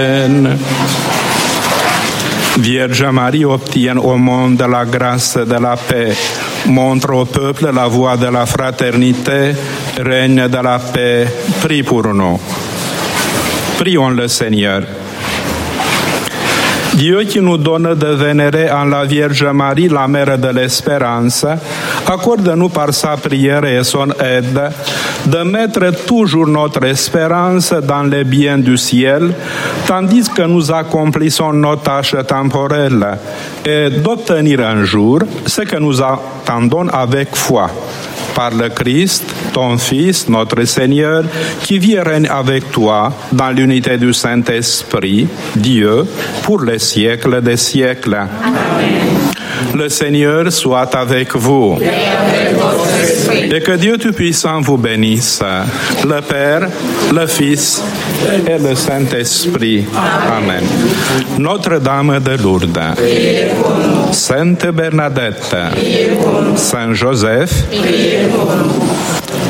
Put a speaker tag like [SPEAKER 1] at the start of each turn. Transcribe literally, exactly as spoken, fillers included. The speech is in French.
[SPEAKER 1] Vierge Marie, obtient au monde la grâce de la paix, montre au peuple la voie de la fraternité, règne de la paix, prie pour nous. Prions le Seigneur. Dieu qui nous donne de vénérer en la Vierge Marie, la mère de l'espérance, accorde-nous par sa prière et son aide de mettre toujours notre espérance dans les biens du ciel, tandis que nous accomplissons nos tâches temporelles, et d'obtenir un jour ce que nous attendons avec foi. Par le Christ, ton Fils, notre Seigneur, qui vit et règne avec toi dans l'unité du Saint-Esprit, Dieu, pour les siècles des siècles. Amen. Le Seigneur soit avec vous. Et avec votre esprit. Et que Dieu Tout-Puissant vous bénisse, le Père, le Fils et le Saint-Esprit. Amen. Notre-Dame de Lourdes, Sainte Bernadette, Saint Joseph,